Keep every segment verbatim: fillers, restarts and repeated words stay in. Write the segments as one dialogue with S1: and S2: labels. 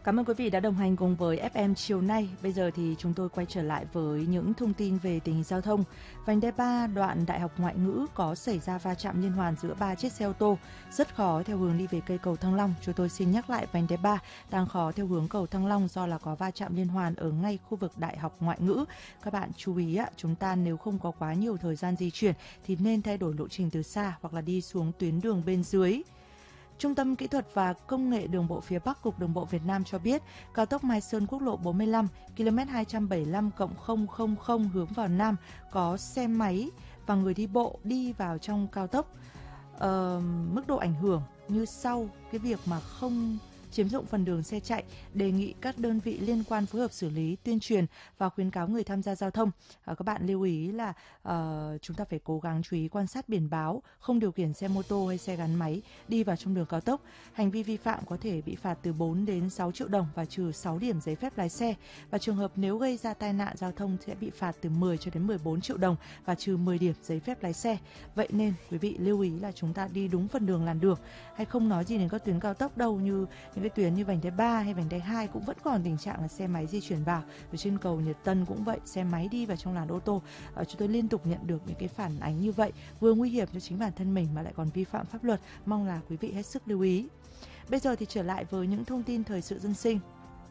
S1: Cảm ơn quý vị đã đồng hành cùng với ép em chiều nay. Bây giờ thì chúng tôi quay trở lại với những thông tin về tình hình giao thông. Vành đai ba đoạn Đại học Ngoại ngữ có xảy ra va chạm liên hoàn giữa ba chiếc xe ô tô, rất khó theo hướng đi về cây cầu Thăng Long. Chúng tôi xin nhắc lại, vành đai ba đang khó theo hướng cầu Thăng Long do là có va chạm liên hoàn ở ngay khu vực Đại học Ngoại ngữ. Các bạn chú ý, chúng ta nếu không có quá nhiều thời gian di chuyển thì nên thay đổi lộ trình từ xa hoặc là đi xuống tuyến đường bên dưới. Trung tâm Kỹ thuật và Công nghệ Đường bộ phía Bắc, Cục Đường bộ Việt Nam cho biết, cao tốc Mai Sơn Quốc lộ bốn mươi lăm, km hai trăm bảy mươi lăm cộng không không không hướng vào Nam có xe máy và người đi bộ đi vào trong cao tốc. Ờ, mức độ ảnh hưởng như sau: cái việc mà không chiếm dụng phần đường xe chạy, đề nghị các đơn vị liên quan phối hợp xử lý, tuyên truyền và khuyến cáo người tham gia giao thông. À, các bạn lưu ý là uh, chúng ta phải cố gắng chú ý quan sát biển báo, không điều khiển xe mô tô hay xe gắn máy đi vào trong đường cao tốc. Hành vi vi phạm có thể bị phạt từ bốn đến sáu triệu đồng và trừ sáu điểm giấy phép lái xe. Và trường hợp nếu gây ra tai nạn giao thông sẽ bị phạt từ mười cho đến mười bốn triệu đồng và trừ mười điểm giấy phép lái xe. Vậy nên quý vị lưu ý là chúng ta đi đúng phần đường làn đường, hay không nói gì đến các tuyến cao tốc đâu, như những cái tuyến như vành đai ba hay vành đai hai cũng vẫn còn tình trạng là xe máy di chuyển vào. Ở trên cầu Nhật Tân cũng vậy, xe máy đi vào trong làn ô tô. À, chúng tôi liên tục nhận được những cái phản ánh như vậy, vừa nguy hiểm cho chính bản thân mình mà lại còn vi phạm pháp luật. Mong là quý vị hết sức lưu ý. Bây giờ thì trở lại với những thông tin thời sự dân sinh.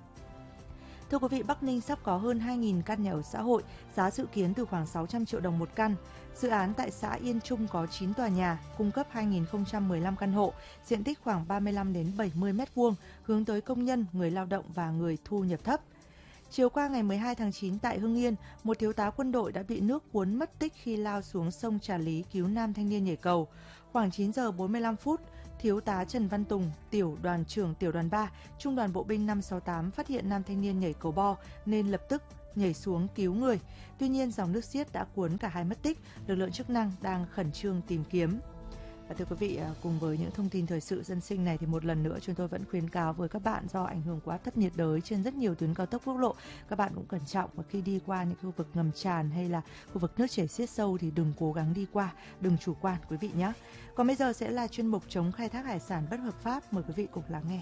S1: Thưa quý vị, Bắc Ninh sắp có hơn hai nghìn căn nhà ở xã hội, giá dự kiến từ khoảng sáu trăm triệu đồng một căn. Dự án tại xã Yên Trung có chín tòa nhà, cung cấp hai nghìn không trăm mười lăm căn hộ, diện tích khoảng ba mươi lăm đến bảy mươi mét vuông, hướng tới công nhân, người lao động và người thu nhập thấp. Chiều qua ngày mười hai tháng chín tại Hưng Yên, một thiếu tá quân đội đã bị nước cuốn mất tích khi lao xuống sông Trà Lý cứu nam thanh niên nhảy cầu. Khoảng chín giờ bốn mươi lăm phút, Thiếu tá Trần Văn Tùng, tiểu đoàn trưởng tiểu đoàn ba, trung đoàn bộ binh năm sáu tám phát hiện nam thanh niên nhảy cầu bo nên lập tức nhảy xuống cứu người. Tuy nhiên, dòng nước xiết đã cuốn cả hai mất tích, lực lượng chức năng đang khẩn trương tìm kiếm. Và thưa quý vị, cùng với những thông tin thời sự dân sinh này thì một lần nữa chúng tôi vẫn khuyến cáo với các bạn, do ảnh hưởng của áp thấp nhiệt đới trên rất nhiều tuyến cao tốc quốc lộ, các bạn cũng cẩn trọng, và khi đi qua những khu vực ngầm tràn hay là khu vực nước chảy xiết sâu thì đừng cố gắng đi qua, đừng chủ quan quý vị nhé. Còn bây giờ sẽ là chuyên mục chống khai thác hải sản bất hợp pháp, mời quý vị cùng lắng nghe.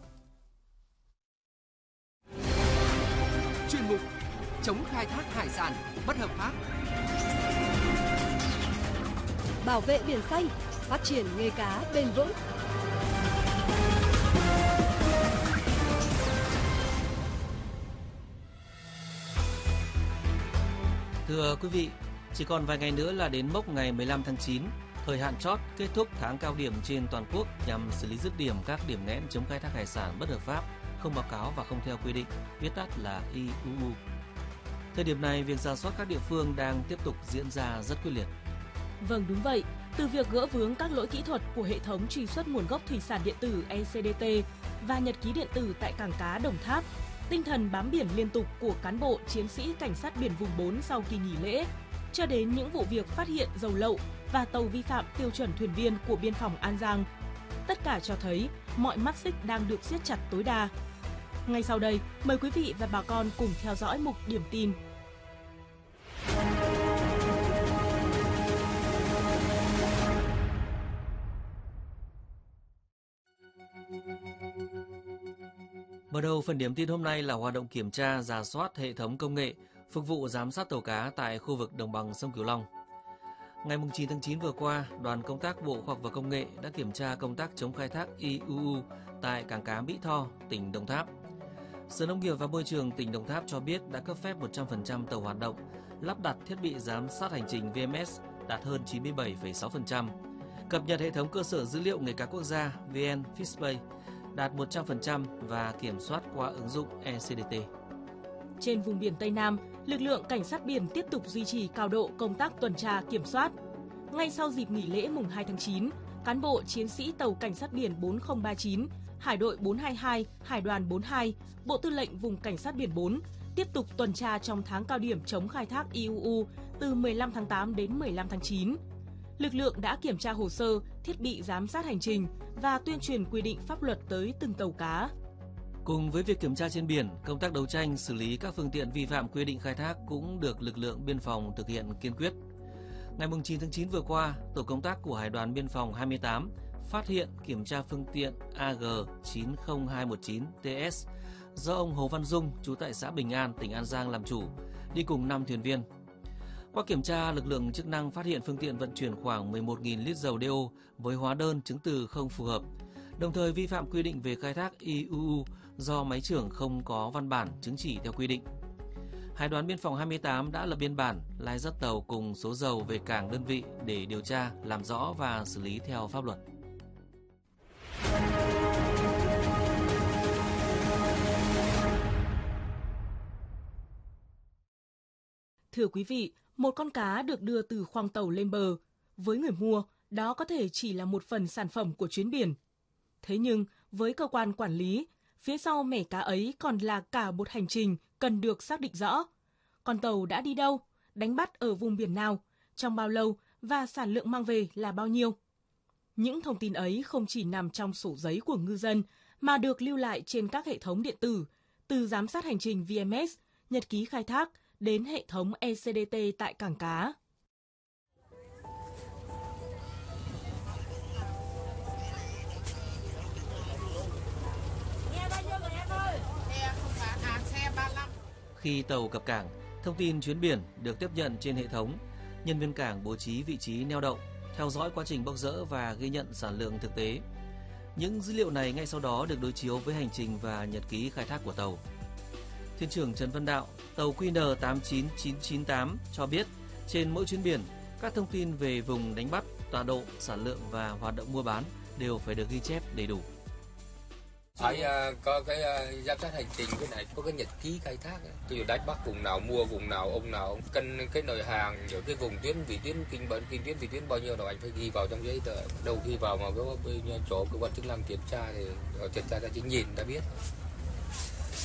S2: Chuyên mục chống khai thác hải sản bất hợp pháp.
S3: Bảo vệ biển xanh, phát triển nghề cá bền vững.
S4: Thưa quý vị, chỉ còn vài ngày nữa là đến mốc ngày mười lăm tháng chín, thời hạn chót kết thúc tháng cao điểm trên toàn quốc nhằm xử lý dứt điểm các điểm nghẽn chống khai thác hải sản bất hợp pháp, không báo cáo và không theo quy định, viết tắt là i u u. Thời điểm này, việc rà soát các địa phương đang tiếp tục diễn ra rất quyết liệt.
S5: Vâng, đúng vậy. Từ việc gỡ vướng các lỗi kỹ thuật của hệ thống truy xuất nguồn gốc thủy sản điện tử e xê đê tê và nhật ký điện tử tại cảng cá Đồng Tháp, tinh thần bám biển liên tục của cán bộ chiến sĩ cảnh sát biển vùng bốn sau kỳ nghỉ lễ, cho đến những vụ việc phát hiện dầu lậu và tàu vi phạm tiêu chuẩn thuyền viên của biên phòng An Giang. Tất cả cho thấy mọi mắt xích đang được siết chặt tối đa. Ngay sau đây, mời quý vị và bà con cùng theo dõi mục điểm tin.
S4: Mở đầu phần điểm tin hôm nay là hoạt động kiểm tra, rà soát hệ thống công nghệ phục vụ giám sát tàu cá tại khu vực đồng bằng sông Cửu Long. Ngày chín tháng chín vừa qua, đoàn công tác Bộ Khoa học và Công nghệ đã kiểm tra công tác chống khai thác i u u tại cảng cá Mỹ Tho, tỉnh Đồng Tháp. Sở Nông nghiệp và Môi trường tỉnh Đồng Tháp cho biết đã cấp phép một trăm phần trăm tàu hoạt động, lắp đặt thiết bị giám sát hành trình vê em ét đạt hơn chín mươi bảy phẩy sáu phần trăm, cập nhật hệ thống cơ sở dữ liệu nghề cá quốc gia vê en Fishpay đạt một trăm phần trăm và kiểm soát qua ứng dụng e xê đê tê.
S5: Trên vùng biển Tây Nam, lực lượng cảnh sát biển tiếp tục duy trì cao độ công tác tuần tra kiểm soát. Ngay sau dịp nghỉ lễ mùng hai tháng chín, cán bộ chiến sĩ tàu cảnh sát biển bốn không ba chín, Hải đội bốn hai hai, Hải đoàn bốn hai, Bộ Tư lệnh Vùng Cảnh sát biển bốn tiếp tục tuần tra trong tháng cao điểm chống khai thác i u u từ mười lăm tháng tám đến mười lăm tháng chín. Lực lượng đã kiểm tra hồ sơ, thiết bị giám sát hành trình và tuyên truyền quy định pháp luật tới từng tàu cá.
S4: Cùng với việc kiểm tra trên biển, công tác đấu tranh xử lý các phương tiện vi phạm quy định khai thác cũng được lực lượng biên phòng thực hiện kiên quyết. Ngày chín tháng chín vừa qua, tổ công tác của Hải đoàn Biên phòng hai mươi tám phát hiện kiểm tra phương tiện a giê chín không hai một chín tê ét do ông Hồ Văn Dung, trú tại xã Bình An, tỉnh An Giang làm chủ, đi cùng năm thuyền viên. Qua kiểm tra, lực lượng chức năng phát hiện phương tiện vận chuyển khoảng mười một nghìn lít dầu đê ô với hóa đơn chứng từ không phù hợp, đồng thời vi phạm quy định về khai thác i u u do máy trưởng không có văn bản chứng chỉ theo quy định. Hải đoàn Biên phòng hai mươi tám đã lập biên bản, lai dắt tàu cùng số dầu về cảng đơn vị để điều tra, làm rõ và xử lý theo pháp luật.
S5: Thưa quý vị, một con cá được đưa từ khoang tàu lên bờ. Với người mua, đó có thể chỉ là một phần sản phẩm của chuyến biển. Thế nhưng, với cơ quan quản lý, phía sau mẻ cá ấy còn là cả một hành trình cần được xác định rõ. Con tàu đã đi đâu, đánh bắt ở vùng biển nào, trong bao lâu và sản lượng mang về là bao nhiêu. Những thông tin ấy không chỉ nằm trong sổ giấy của ngư dân mà được lưu lại trên các hệ thống điện tử, từ giám sát hành trình vê em ét, nhật ký khai thác đến hệ thống e xê đê tê tại cảng cá.
S4: Khi tàu cập cảng, thông tin chuyến biển được tiếp nhận trên hệ thống, nhân viên cảng bố trí vị trí neo đậu, theo dõi quá trình bốc dỡ và ghi nhận sản lượng thực tế. Những dữ liệu này ngay sau đó được đối chiếu với hành trình và nhật ký khai thác của tàu. Thuyền trưởng Trần Văn Đạo, tàu Q N tám chín chín chín tám cho biết, trên mỗi chuyến biển, các thông tin về vùng đánh bắt, tọa độ, sản lượng và hoạt động mua bán đều phải được ghi chép đầy đủ.
S6: Phải uh, có cái uh, giám sát hành trình, cái này có cái nhật ký khai thác, ví dụ đánh bắt vùng nào, mua vùng nào, ông nào, cân cái nội hàng, rồi cái vùng tuyến, vị tuyến, kinh bận, kinh tuyến, vị tuyến bao nhiêu, rồi anh phải ghi vào trong giấy tờ. Đầu khi vào mà có bên chỗ cơ quan chức năng kiểm tra thì kiểm tra ra chỉ nhìn đã biết,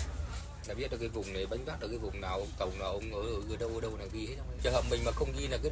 S6: đã biết được cái vùng này đánh bắt ở cái vùng nào, tàu nào, ông ở ở đâu ở đâu là ghi hết. Trường hợp mình mà không ghi là cái